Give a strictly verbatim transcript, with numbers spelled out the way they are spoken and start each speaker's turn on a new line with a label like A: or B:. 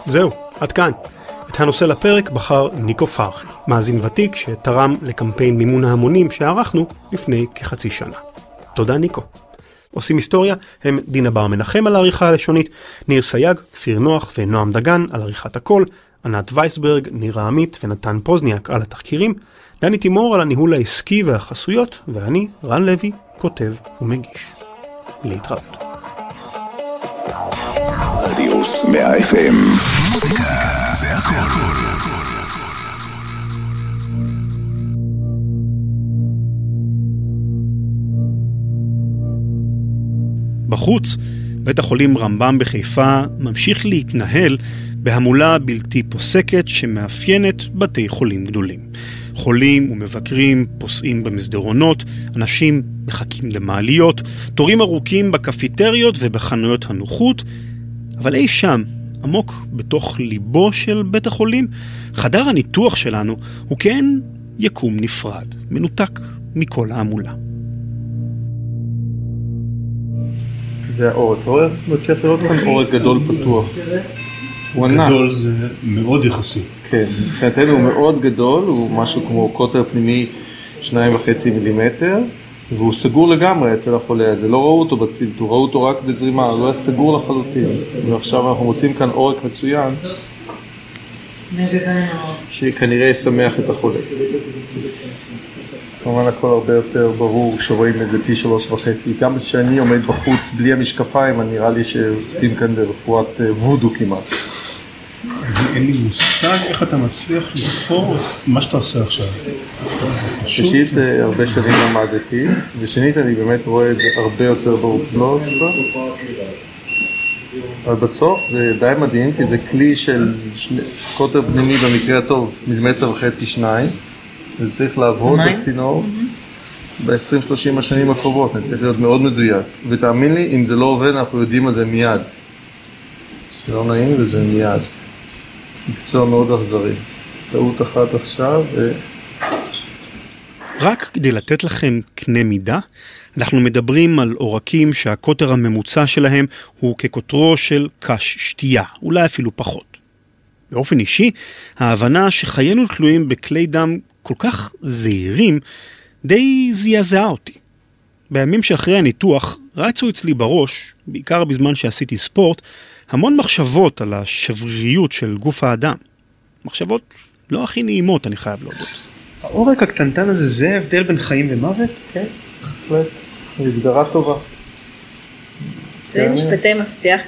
A: זהו, עד כאן. את הנושא לפרק בחר ניקו פרחי, מאזין ותיק שתרם לקמפיין מימון ההמונים שערכנו לפני כחצי שנה. תודה ניקו. עושים היסטוריה הם דינה בר מנחם על העריכה הלשונית, ניר סייג, כפיר נוח ונועם דגן על עריכת הקול, ענת וייסברג, נירה עמית ונתן פוזניאק על התחקירים, דני תימור על הניהול העסקי והחסויות, ואני, רן לוי, כותב ומגיש. להתראות.
B: רדיוס מאה אף אם. מוזיקה זה הכל.
A: בחוץ, בית החולים רמב"ם בחיפה ממשיך להתנהל בהמולה בלתי פוסקת שמאפיינת בתי חולים גדולים. חולים ומבקרים פוסעים במסדרונות, אנשים מחכים למעליות, תורים ארוכים בקפיטריות ובחנויות הנוחות, אבל אי שם, עמוק בתוך ליבו של בית החולים, חדר הניתוח שלנו הוא כן יקום נפרד, מנותק מכל ההמולה.
C: זה העורק, העורק מצליח לראות כאן עורק גדול פתוח. הוא ענק.
D: גדול זה מאוד יחסי.
C: כן, מבחינתנו הוא מאוד גדול, הוא משהו כמו קוטר פנימי שניים וחצי מילימטר, והוא סגור לגמרי אצל החולה הזה, לא ראו אותו בצילטור, ראו אותו רק בזרימה, הוא לא היה סגור לחלוטין. ועכשיו אנחנו מוצאים כאן עורק מצוין, שכנראה ישמח את החולה. כמובן הכל הרבה יותר ברור שרואים את זה פי שלוש וחצי. גם כשאני עומד בחוץ בלי המשקפיים, אני נראה לי שעוסקים כאן ברפואת וודו כמעט.
D: אין לי מושג איך אתה מצליח לפור מה שאתה עושה עכשיו.
C: ראשית, הרבה שנים למדתי, ושנית אני באמת רואה את זה הרבה יותר ברור. לא, לא. אבל בסוף זה די מדהים, כי זה כלי של קוטר פנימי במקרה הטוב, מילימטר וחצי שניים. זה צריך לעבוד בצינור ב-עשרים שלושים השנים הקרובות, אני צריך להיות מאוד מדויק. ותאמין לי, אם זה לא עובד, אנחנו יודעים על זה מיד. זה לא נעים וזה מיד. מקצוע מאוד אכזרי. טעות אחת עכשיו ו...
A: רק כדי לתת לכם קנה מידה, אנחנו מדברים על עורקים שהקוטר הממוצע שלהם הוא כקוטרו של קש שתייה, אולי אפילו פחות. באופן אישי, ההבנה שחיינו תלויים בכלי דם כל כך זהירים, די זעזעה אותי. בימים שאחרי הניתוח, רצו אצלי בראש, בעיקר בזמן שעשיתי ספורט, המון מחשבות על השבריריות של גוף האדם. מחשבות לא הכי נעימות, אני חייב להודות.
E: העורק הקטנטן הזה, זה הבדל בין חיים ומוות?
C: כן, בהחלט. זו הגדרה טובה.
F: זה משפטי מפתח